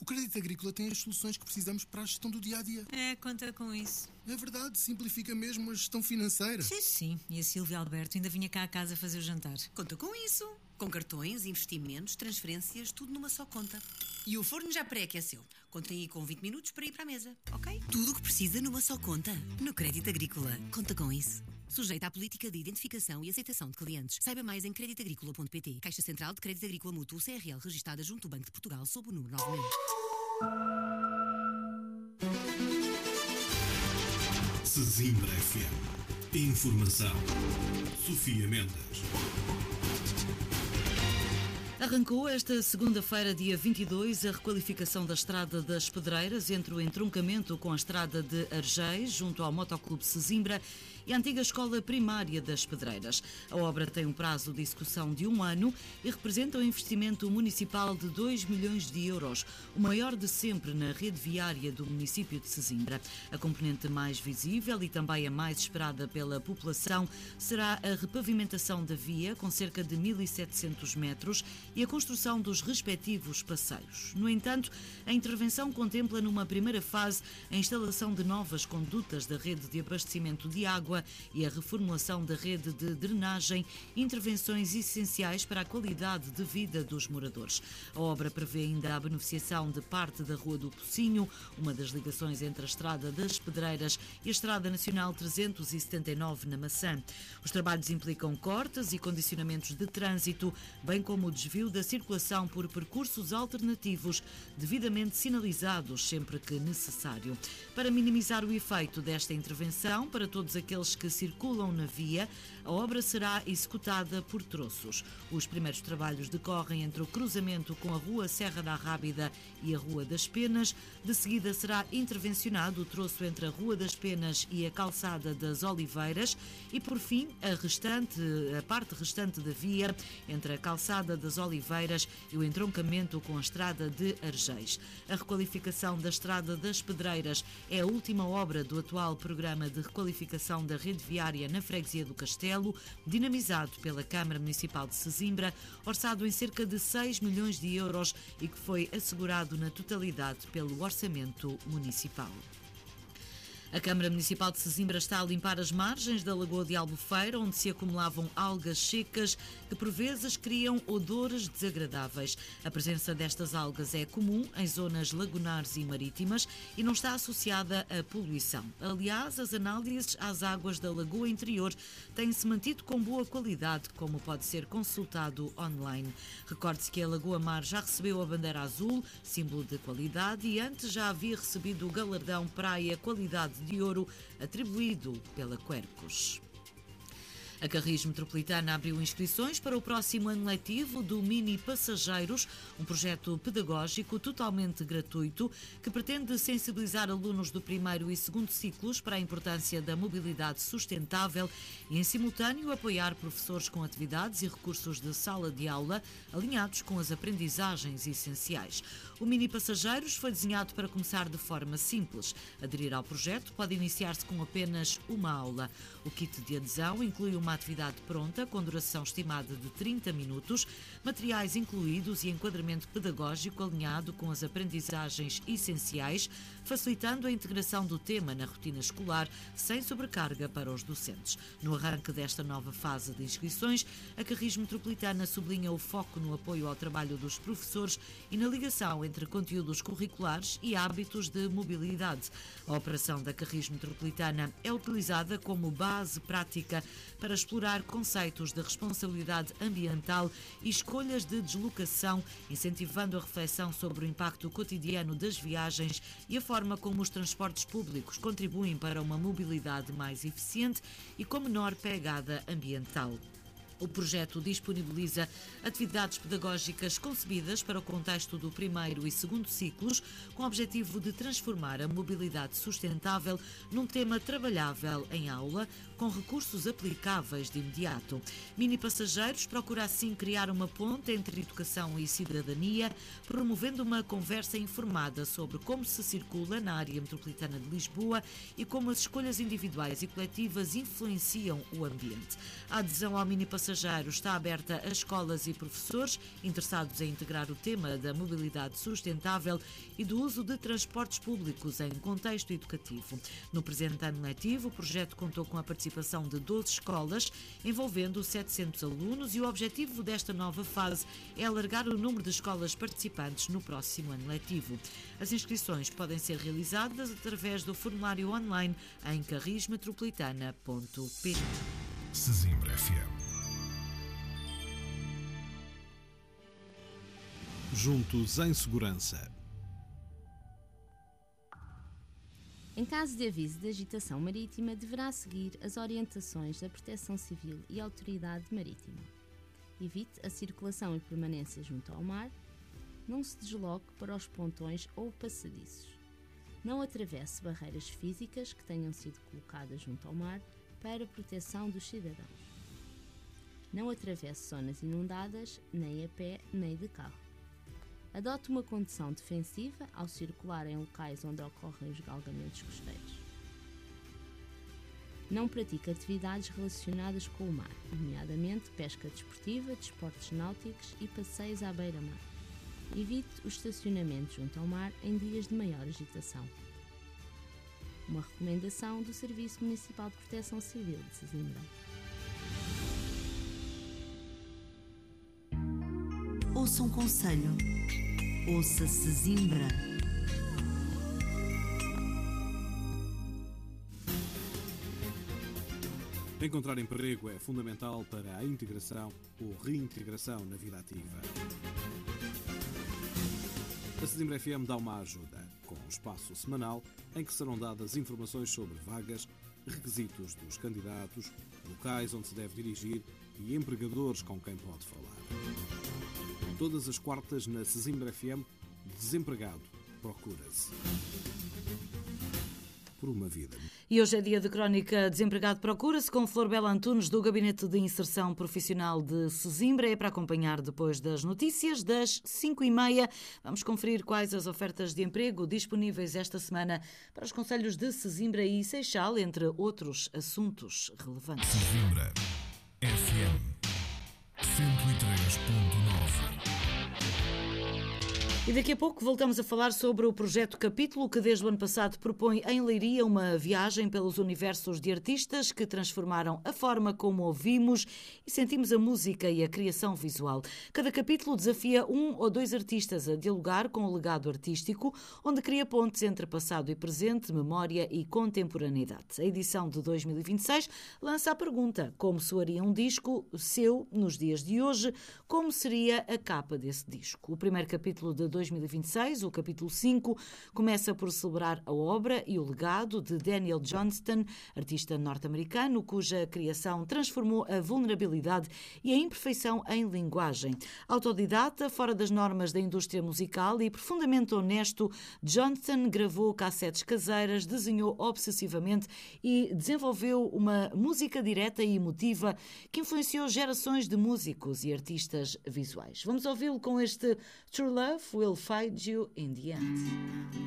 Crédito Agrícola tem as soluções que precisamos para a gestão do dia-a-dia. Conta com isso. É verdade, simplifica mesmo a gestão financeira. Sim. E a Silvia Alberto ainda vinha cá à casa fazer o jantar. Conta com isso. Com cartões, investimentos, transferências, tudo numa só conta. E o forno já pré-aqueceu. Contem aí com 20 minutos para ir para a mesa, ok? Tudo o que precisa numa só conta. No Crédito Agrícola. Conta com isso. Sujeita à política de identificação e aceitação de clientes. Saiba mais em creditagricola.pt. Caixa Central de Crédito Agrícola Mútuo CRL, registada junto ao Banco de Portugal sob o número 9000. Sesimbra FM. Informação. Sofia Mendes. Arrancou esta segunda-feira, dia 22, a requalificação da Estrada das Pedreiras entre o entroncamento com a Estrada de Argeis, junto ao Motoclube Sesimbra, e a antiga Escola Primária das Pedreiras. A obra tem um prazo de execução de 1 ano e representa um investimento municipal de 2 milhões de euros, o maior de sempre na rede viária do município de Sesimbra. A componente mais visível e também a mais esperada pela população será a repavimentação da via, com cerca de 1.700 metros, e a construção dos respectivos passeios. No entanto, a intervenção contempla numa primeira fase a instalação de novas condutas da rede de abastecimento de água e a reformulação da rede de drenagem, intervenções essenciais para a qualidade de vida dos moradores. A obra prevê ainda a beneficiação de parte da Rua do Pocinho, uma das ligações entre a Estrada das Pedreiras e a Estrada Nacional 379 na Maçã. Os trabalhos implicam cortes e condicionamentos de trânsito, bem como o desvio da circulação por percursos alternativos devidamente sinalizados sempre que necessário. Para minimizar o efeito desta intervenção para todos aqueles que circulam na via, a obra será executada por troços. Os primeiros trabalhos decorrem entre o cruzamento com a Rua Serra da Rábida e a Rua das Penas. De seguida será intervencionado o troço entre a Rua das Penas e a Calçada das Oliveiras e, por fim, a parte restante da via entre a Calçada das Oliveiras e o entroncamento com a Estrada de Argeis. A requalificação da Estrada das Pedreiras é a última obra do atual programa de requalificação da rede viária na freguesia do Castelo, dinamizado pela Câmara Municipal de Sesimbra, orçado em cerca de 6 milhões de euros e que foi assegurado na totalidade pelo orçamento municipal. A Câmara Municipal de Sesimbra está a limpar as margens da Lagoa de Albufeira, onde se acumulavam algas secas que por vezes criam odores desagradáveis. A presença destas algas é comum em zonas lagunares e marítimas e não está associada à poluição. Aliás, as análises às águas da Lagoa Interior têm-se mantido com boa qualidade, como pode ser consultado online. Recorde-se que a Lagoa Mar já recebeu a bandeira azul, símbolo de qualidade, e antes já havia recebido o galardão Praia Qualidade de Ouro, atribuído pela Quercus. A Carris Metropolitana abriu inscrições para o próximo ano letivo do Mini Passageiros, um projeto pedagógico totalmente gratuito que pretende sensibilizar alunos do primeiro e segundo ciclos para a importância da mobilidade sustentável e, em simultâneo, apoiar professores com atividades e recursos de sala de aula alinhados com as aprendizagens essenciais. O Mini Passageiros foi desenhado para começar de forma simples. Aderir ao projeto pode iniciar-se com apenas uma aula. O kit de adesão inclui uma atividade pronta, com duração estimada de 30 minutos, materiais incluídos e enquadramento pedagógico alinhado com as aprendizagens essenciais, facilitando a integração do tema na rotina escolar, sem sobrecarga para os docentes. No arranque desta nova fase de inscrições, a Carris Metropolitana sublinha o foco no apoio ao trabalho dos professores e na ligação entre conteúdos curriculares e hábitos de mobilidade. A operação da Carris Metropolitana é utilizada como base prática para explorar conceitos de responsabilidade ambiental e escolhas de deslocação, incentivando a reflexão sobre o impacto cotidiano das viagens e a forma como os transportes públicos contribuem para uma mobilidade mais eficiente e com menor pegada ambiental. O projeto disponibiliza atividades pedagógicas concebidas para o contexto do primeiro e segundo ciclos, com o objetivo de transformar a mobilidade sustentável num tema trabalhável em aula, com recursos aplicáveis de imediato. Mini Passageiros procura assim criar uma ponte entre educação e cidadania, promovendo uma conversa informada sobre como se circula na área metropolitana de Lisboa e como as escolhas individuais e coletivas influenciam o ambiente. A adesão ao Mini Passageiros passageiro está aberta a escolas e professores interessados em integrar o tema da mobilidade sustentável e do uso de transportes públicos em contexto educativo. No presente ano letivo, o projeto contou com a participação de 12 escolas, envolvendo 700 alunos, e o objetivo desta nova fase é alargar o número de escolas participantes no próximo ano letivo. As inscrições podem ser realizadas através do formulário online em carrismetropolitana.pt. Sesimbra FM. Juntos em segurança. Em caso de aviso de agitação marítima, deverá seguir as orientações da Proteção Civil e Autoridade Marítima. Evite a circulação e permanência junto ao mar. Não se desloque para os pontões ou passadiços. Não atravesse barreiras físicas que tenham sido colocadas junto ao mar para proteção dos cidadãos. Não atravesse zonas inundadas, nem a pé, nem de carro. Adote uma condução defensiva ao circular em locais onde ocorrem os galgamentos costeiros. Não pratique atividades relacionadas com o mar, nomeadamente pesca desportiva, desportos náuticos e passeios à beira-mar. Evite o estacionamento junto ao mar em dias de maior agitação. Uma recomendação do Serviço Municipal de Proteção Civil de Sesimbra. Ouça um conselho. Ouça Sesimbra. Encontrar emprego é fundamental para a integração ou reintegração na vida ativa. A Sesimbra FM dá uma ajuda, com um espaço semanal em que serão dadas informações sobre vagas, requisitos dos candidatos, locais onde se deve dirigir e empregadores com quem pode falar. Todas as quartas na Sesimbra FM, desempregado, procura-se. Por uma vida. E hoje é dia de crónica Desempregado Procura-se, com Flor Bela Antunes, do Gabinete de Inserção Profissional de Sesimbra. É para acompanhar depois das notícias, das 5h30. Vamos conferir quais as ofertas de emprego disponíveis esta semana para os concelhos de Sesimbra e Seixal, entre outros assuntos relevantes. Sesimbra FM 103.9. E daqui a pouco voltamos a falar sobre o projeto Capítulo, que desde o ano passado propõe em Leiria uma viagem pelos universos de artistas que transformaram a forma como ouvimos e sentimos a música e a criação visual. Cada capítulo desafia um ou dois artistas a dialogar com o legado artístico, onde cria pontes entre passado e presente, memória e contemporaneidade. A edição de 2026 lança a pergunta: como soaria um disco seu nos dias de hoje? Como seria a capa desse disco? O primeiro capítulo de 2026, o capítulo 5, começa por celebrar a obra e o legado de Daniel Johnston, artista norte-americano, cuja criação transformou a vulnerabilidade e a imperfeição em linguagem. Autodidata, fora das normas da indústria musical e profundamente honesto, Johnston gravou cassetes caseiras, desenhou obsessivamente e desenvolveu uma música direta e emotiva que influenciou gerações de músicos e artistas visuais. Vamos ouvi-lo com este True Love Will Find You in the End.